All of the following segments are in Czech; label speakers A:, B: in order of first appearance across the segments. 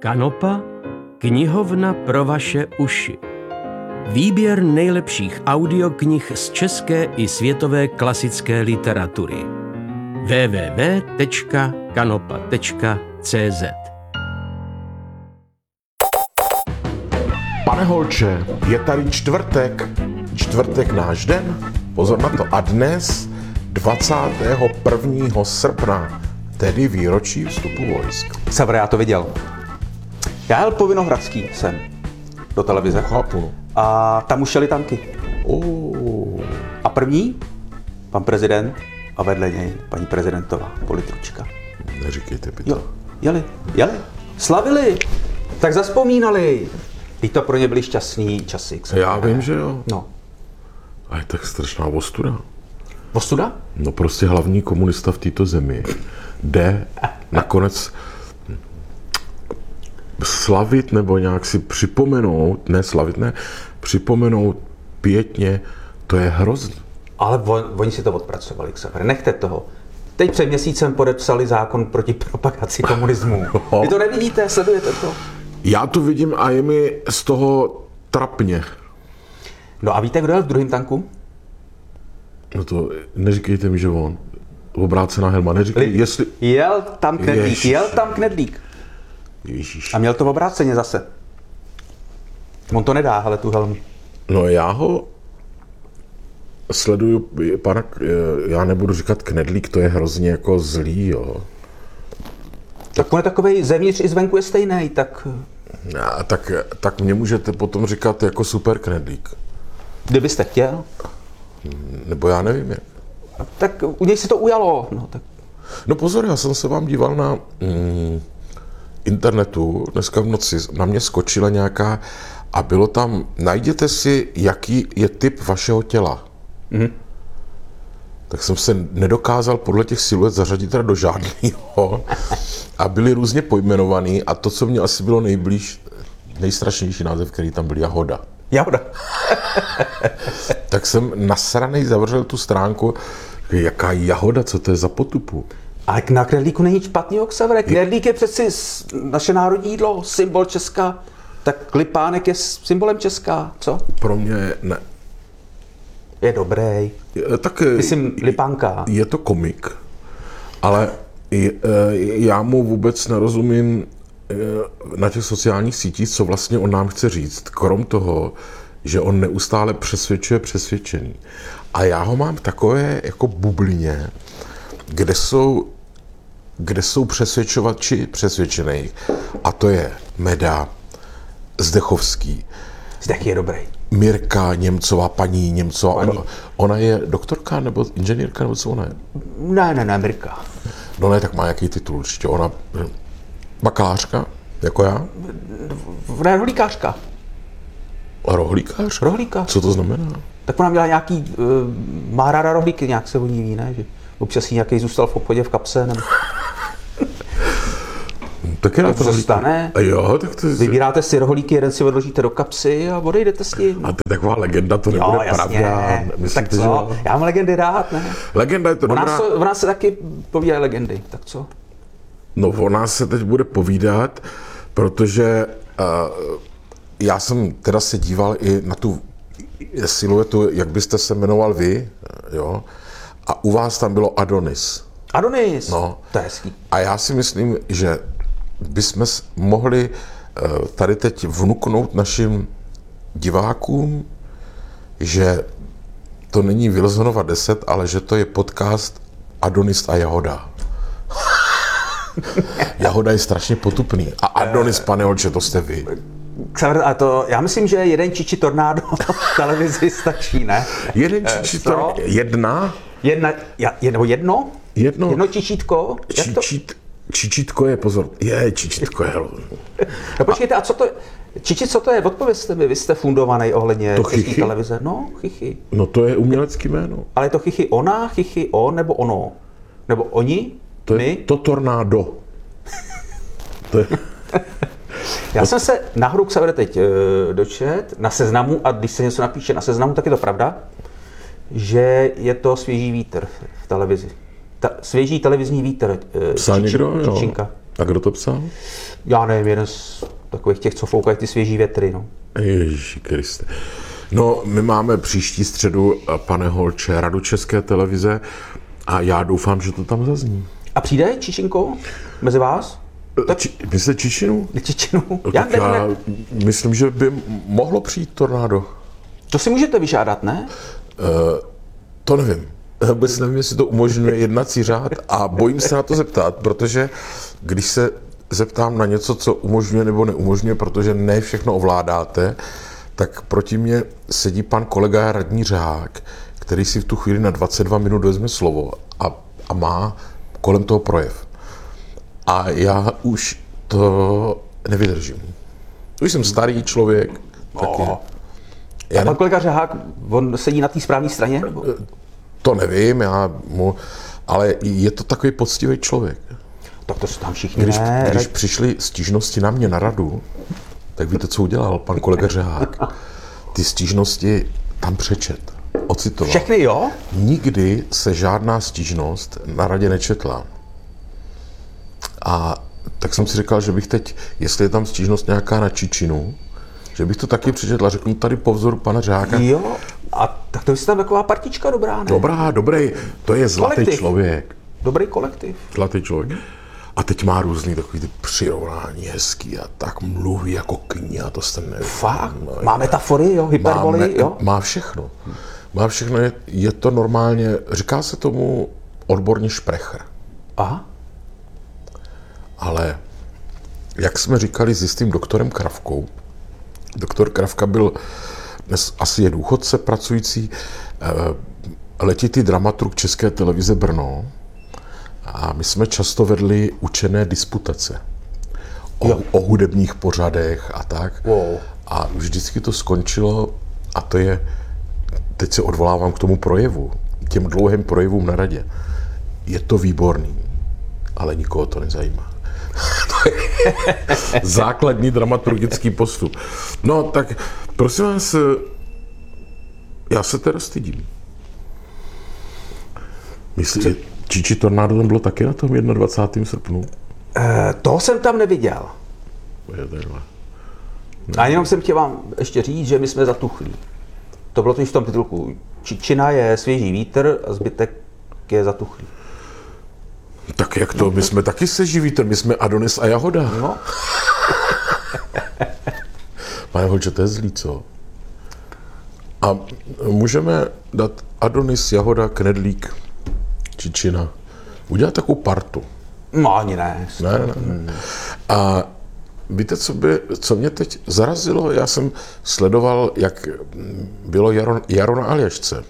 A: Kanopa, knihovna pro vaše uši. Výběr nejlepších audioknih z české i světové klasické literatury. www.kanopa.cz.
B: Pane Holče, je tady čtvrtek. Čtvrtek náš den. Pozor na to. A dnes 21. srpna, tedy výročí vstupu vojsk.
C: Savr, já to viděl. Já jel po Vinohradský sem do televize.
B: Chápu.
C: A tam už jeli tanky. A první, pan prezident a vedle něj paní prezidentová politručka.
B: Neříkejte by to.
C: Jo, jeli. Slavili. Tak zazpomínali. I to pro ně byly šťastný časy.
B: Já vím, že jo.
C: No.
B: A je tak strašná ostuda.
C: Ostuda?
B: No prostě hlavní komunista v této zemi jde nakonec slavit nebo nějak si připomenout, připomenout pětně, to je hrozný.
C: Ale oni si to odpracovali, Xaver. Nechte toho. Teď před měsícem podepsali zákon proti propagaci komunismu. Vy to nevidíte, sledujete to?
B: Já to vidím a je mi z toho trapně.
C: No a víte, kdo jel v druhém tanku?
B: No to neříkejte mi, že on. Obrácená helma, neříkej, jestli...
C: Jel tam Knedlík.
B: Ježíš.
C: A měl to v obráceně zase. On to nedá, ale tu helmu.
B: No já ho sleduju, já nebudu říkat Knedlík, to je hrozně jako zlý, jo.
C: Tak on je takovej zevnitř i zvenku je stejný, tak...
B: Tak mě můžete potom říkat jako super Knedlík.
C: Kdybyste chtěl.
B: Nebo já nevím jak.
C: Tak u něj se to ujalo.
B: No pozor, já jsem se vám díval na internetu, dneska v noci na mě skočila nějaká a bylo tam, najděte si, jaký je typ vašeho těla. Tak jsem se nedokázal podle těch siluet zařadit teda do žádného a byly různě pojmenovaný a to, co mě asi bylo nejstrašnější název, který tam byl, Jahoda. Tak jsem nasranej zavřel tu stránku, jaká Jahoda, co to je za potupu.
C: Ale na Knedlíku není špatný, Xavere. Knedlík je přeci naše národní jídlo, symbol Česka. Tak Klipánek je symbolem Česka, co?
B: Pro mě ne.
C: Je dobrý.
B: Tak
C: myslím, Lipánka.
B: Je to komik, ale já mu vůbec nerozumím na těch sociálních sítích, co vlastně on nám chce říct, krom toho, že on neustále přesvědčuje přesvědčený. A já ho mám takové jako bublině, kde jsou přesvědčovači přesvědčených. A to je Meda, Zdechovský.
C: Zdech je dobrý.
B: Mirka Němcová, paní Němcová. Ona je doktorka nebo inženýrka, nebo co ona je?
C: Ne, Mirka.
B: No ne, tak má jaký titul určitě. Ona bakalářka, jako já?
C: Ne, rohlíkářka.
B: Rohlíkář?
C: Rohlíkář.
B: Co to znamená?
C: Tak ona měla nějaký, má ráda rohlíky, nějak se o ní ví, ne? Že občas jí nějaký zůstal v obchodě v kapse, nebo...
B: Tak je na to
C: stane.
B: Jo, tak to...
C: Vybíráte si rohlíky, jeden si odložíte do kapsy a odejdete s tím.
B: A to je taková legenda, to nebude pravda.
C: Tak co? Já mám legendy rád, ne?
B: Legenda je to dobrá.
C: O nás se taky povídají legendy, tak co?
B: No, o nás se teď bude povídat, protože já jsem teda se díval i na tu siluetu, jak byste se jmenoval vy, jo? A u vás tam bylo Adonis.
C: Adonis?
B: No.
C: To je hezký.
B: A já si myslím, že bychom mohli tady teď vnuknout našim divákům, že to není Wilsonova 10, ale že to je podcast Adonis a Jahoda. Jahoda je strašně potupný. A Adonis, pane Holče, to jste vy.
C: A to, já myslím, že jeden čiči tornádo v televizi stačí, ne?
B: Jeden čiči tornádo?
C: Nebo jedno? Jedno čičítko?
B: Čičítko je, pozor. Čičítko je.
C: No počkejte, a co to je? Co to je? Odpovězte mi, vy jste fundovaný ohledně české televize. No, Chichy.
B: No to je umělecký jméno.
C: Ale je to Chichy ona, Chichy on, nebo ono? Nebo oni?
B: To je to tornádo. To je...
C: Já jsem se na hru Xavere teď dočet na Seznamu, a když se něco napíše na Seznamu, tak je to pravda, že je to svěží vítr v televizi. Svěží televizní vítr.
B: Psal někdo?
C: Čičinka.
B: A kdo to psal?
C: Já nevím, jeden z takových těch, co foukají ty svěží větry, no.
B: Ježíši Kriste. No, my máme příští středu, pane Holče, Radu České televize a já doufám, že to tam zazní.
C: A přijde Čičinko mezi vás?
B: Myslíte Čičinu?
C: Čičinu?
B: Tak já myslím, že by mohlo přijít tornádo.
C: To si můžete vyžádat, ne?
B: To nevím. Vůbec nevím, jestli to umožňuje jednací řád a bojím se na to zeptat, protože když se zeptám na něco, co umožňuje nebo neumožňuje, protože ne všechno ovládáte, tak proti mě sedí pan kolega radní Řák, který si v tu chvíli na 22 minut vezme slovo a má kolem toho projev. A já už to nevydržím. Už jsem starý člověk. Taky.
C: A pan kolega Řehák, on sedí na té správné straně? Nebo?
B: To nevím, ale je to takový poctivý člověk.
C: Tak to se tam všichni
B: Když přišly stížnosti na mě na radu, tak víte, co udělal pan kolega Řehák? Ty stížnosti tam přečet, ocitoval.
C: Všechny, jo?
B: Nikdy se žádná stížnost na radě nečetla. A tak jsem si říkal, že bych teď, jestli je tam stížnost nějaká na Čičinu, že bych to taky přečetl a řeknu tady po vzoru pana Řeháka.
C: Jo, a tak to je tam taková partička dobrá, ne?
B: Dobrý, to je zlatý
C: Kolektiv.
B: Člověk.
C: Dobrý kolektiv.
B: Zlatý člověk. A teď má různý takový ty přirovnání hezký a tak mluví jako kniha, to jste nevím.
C: Fakt? Má metafory, jo? Hyperboly, jo?
B: Má všechno. Má všechno, je to normálně, říká se tomu odborně šprecher.
C: Aha.
B: Ale jak jsme říkali s jistým doktorem Kravkou, doktor Kravka byl, dnes asi je důchodce pracující, letitý dramaturg České televize Brno a my jsme často vedli učené disputace o hudebních pořadech a tak.
C: Wow.
B: A vždycky to skončilo, a to je, teď se odvolávám k tomu projevu, těm dlouhým projevům na radě. Je to výborný, ale nikoho to nezajímá. To je základní dramaturgický postup. No tak, prosím vás, já se teda stydím. Myslíte, Čiči tornádo tam bylo taky na tom 21. srpnu?
C: Toho jsem tam neviděl. A jenom jsem chtěl vám ještě říct, že my jsme zatuchlí. To bylo to v tom titulku. Čičina je svěží vítr a zbytek je zatuchlý.
B: Tak jak to? My jsme taky svěží vítr, my jsme Adonis a Jahoda.
C: No.
B: Pane Holče, to je zlý, co? A můžeme dát Adonis, Jahoda, Knedlík, Čičina. Udělat takovou partu.
C: No ani ne.
B: Ne. A víte, co mě teď zarazilo? Já jsem sledoval, jak bylo jaro na Aljašce.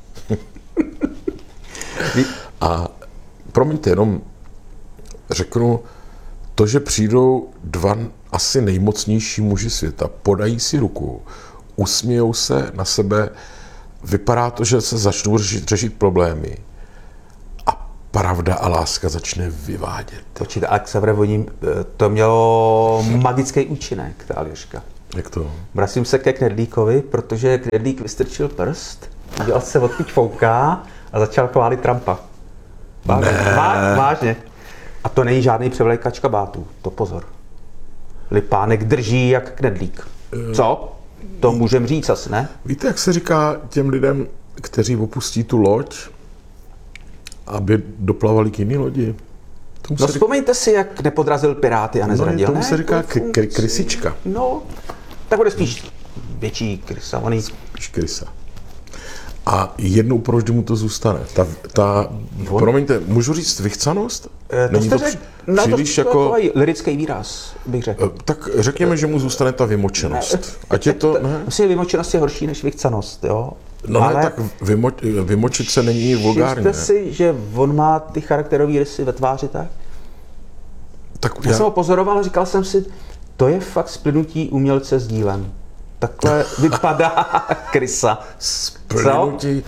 B: A promiňte, jenom řeknu, to, že přijdou dva asi nejmocnější muži světa, podají si ruku, usmějou se na sebe, vypadá to, že se začnou řešit problémy a pravda a láska začne vyvádět.
C: Určitě, ale k Severovodním to mělo magický účinek, ta Aljaška.
B: Jak to?
C: Vracím se ke Knedlíkovi, protože Knedlík vystrčil prst, udělal se odkud fouká a začal chválit Trumpa. Vážně. A to není žádný převlékač kabátů, to pozor. Lipánek drží jak Knedlík. Co? To můžem říct asi, ne?
B: Víte, jak se říká těm lidem, kteří opustí tu loď, aby doplavali k jiný lodi?
C: No vzpomeňte si, jak nepodrazil Piráty a nezradil.
B: Tomu se říká krysička.
C: No, tak bude spíš větší krysa.
B: Spíš krysa. A jednou provždy mu to zůstane. Promiňte, můžu říct vychcanost? Není to příliš jako
C: lirický výraz, bych řekl.
B: Tak řekněme, že mu zůstane ta vymočenost. Ať je to, ne?
C: Myslím, že vymočenost je horší než vychcanost, jo?
B: No ale ne, tak vymočit se není vulgární.
C: Myslíte si, že on má ty charakterové rysy ve tváři tak? Já jsem ho pozoroval a říkal jsem si, to je fakt splynutí umělce s dílem. Takhle vypadá krysa.
B: Splynutí.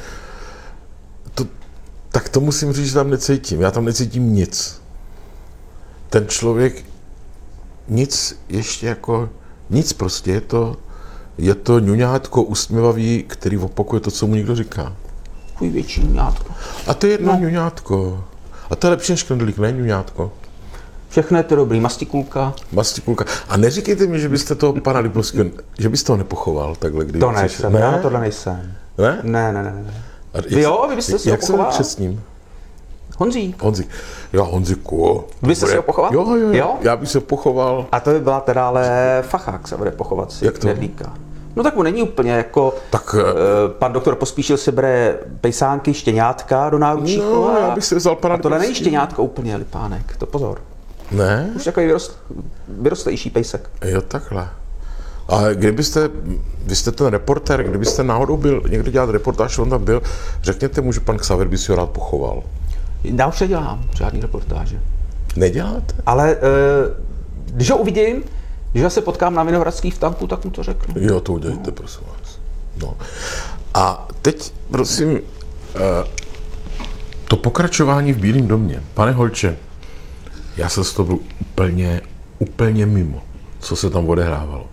B: Tak to musím říct, že tam necítím. Já tam necítím nic. Ten člověk nic ještě jako nic prostě. Je to ňuňátko usměvavý, který opakuje to, co mu někdo říká.
C: Tvůj větší ňuňátko.
B: A to je jedno ňuňátko. A to je lepší než Knedlík, ne ňuňátko?
C: Všechno je to dobrý. Mastikulka.
B: Mastikulka. A neříkejte mi, že byste toho pana Lipavského, že byste ho nepochoval takhle, kdyby
C: To nejsem, já na tohle nejsem.
B: Ne?
C: Ne. Vy byste si ho
B: Jak se
C: pochoval?
B: před ním?
C: Honzík.
B: Jo, Honziku.
C: Vy byste si ho pochoval?
B: Jo, já bych se pochoval.
C: A to by byla teda ale fachák se bude pochovat si.
B: Jak to?
C: Knedlíka. No tak mu není úplně jako,
B: Tak,
C: pan doktor Pospíšil si bere pejsánky, štěňátka do náručí.
B: No, já bych si vzal pana
C: A tohle není
B: Lipavského.
C: štěňátko úplně, Lipánek, to pozor.
B: Ne?
C: Už takový vyrostlejší pejsek.
B: Jo, takhle. A vy jste ten reportér, kdybyste náhodou byl někde dělat reportáž, on tam byl, řekněte mu, že pan Xaver by si ho rád pochoval.
C: Já už nedělám žádný reportáže.
B: Neděláte?
C: Ale když ho uvidím, když ho se potkám na Vinohradský v tanku, tak mu to řeknu.
B: Jo, to udělejte, prosím vás. No. A teď, prosím, to pokračování v Bílém domě. Pane Holče, já jsem z toho byl úplně mimo, co se tam odehrávalo.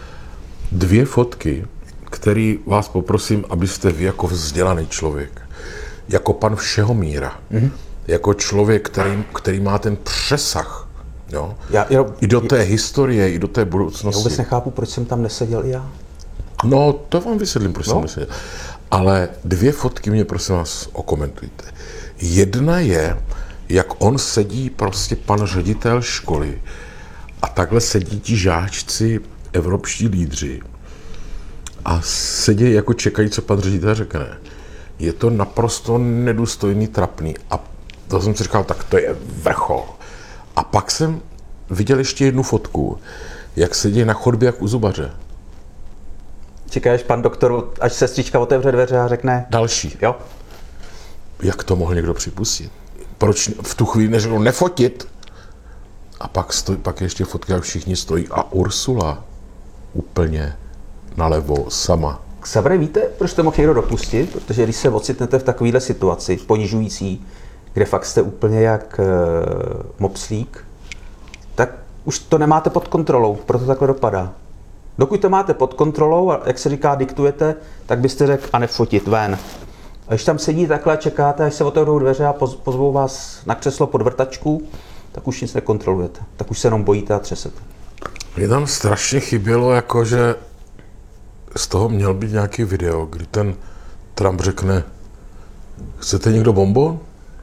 B: 2 fotky, které vás poprosím, abyste vy jako vzdělaný člověk, jako pan Všehomíra, jako člověk, který má ten přesah, jo? I do té historie, i do té
C: Já
B: budoucnosti.
C: vůbec nechápu, proč jsem tam neseděl i já.
B: No, to vám vysvětlím, proč jsem neseděl. Ale 2 fotky mě, prosím vás, okomentujte. Jedna je, jak on sedí, prostě pan ředitel školy, a takhle sedí ti žáčci, evropští lídři, a sedí jako čekají, co pan ředitel řekne. Je to naprosto nedůstojný, trapný. A to jsem si říkal, tak to je vrchol. A pak jsem viděl ještě jednu fotku, jak sedí na chodbě jak u zubaře.
C: Čekáš, pan doktor, až sestřička otevře dveře a řekne...
B: Další.
C: Jo.
B: Jak to mohl někdo připustit? Proč v tu chvíli neřekl nefotit? A pak ještě fotka, jak všichni stojí. A Ursula úplně nalevo sama.
C: Xavere, víte, proč to mohl někdo dopustit? Protože když se ocitnete v takovéhle situaci, ponižující, kde fakt jste úplně jak mopslík, tak už to nemáte pod kontrolou, proto takhle dopadá. Dokud to máte pod kontrolou a jak se říká, diktujete, tak byste řekl a nefotit ven. A když tam sedí takhle a čekáte, až se otevřou dveře a pozvou vás na křeslo pod vrtačku, tak už nic nekontrolujete. Tak už se jenom bojíte a třesete.
B: Mně tam strašně chybělo, jakože z toho měl být nějaký video, kdy ten Trump řekne, chcete někdo bonbon?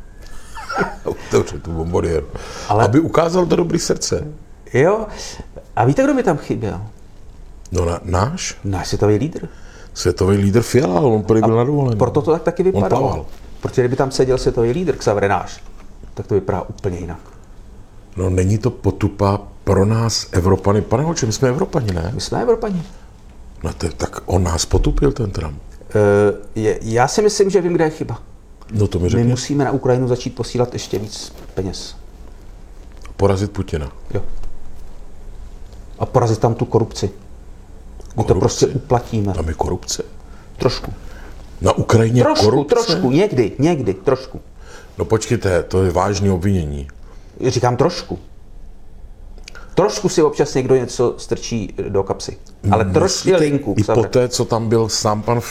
B: Otevře tu bonbonier. Ale... Aby ukázal to dobrý srdce.
C: Jo. A víte, kdo mi tam chyběl?
B: No náš?
C: Náš světový lídr.
B: Světový lídr Fiala, on byl na dovolený.
C: Proto to tak taky vypadalo. Protože kdyby tam seděl světový lídr Xaver náš, tak to vypadá úplně jinak.
B: No není to potupa pro nás Evropany. Pane Holče, my jsme Evropani, ne?
C: My jsme Evropani.
B: No tak on nás potupil, ten Trump.
C: Já si myslím, že vím, kde je chyba.
B: No to mi řekni.
C: My musíme na Ukrajinu začít posílat ještě víc peněz.
B: Porazit Putina.
C: Jo. A porazit tam tu korupci. My to prostě uplatíme.
B: A my korupce?
C: Trošku.
B: Na Ukrajině korupce?
C: Trošku, někdy, trošku.
B: No počkejte, to je vážné obvinění.
C: Říkám trošku. Trošku si občas někdo něco strčí do kapsy. Ale trošku je linku.
B: I po té, co tam byl sám pan